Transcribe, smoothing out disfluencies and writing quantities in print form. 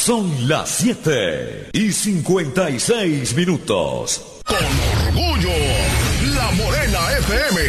Son las 7:56. Con orgullo, La Morena FM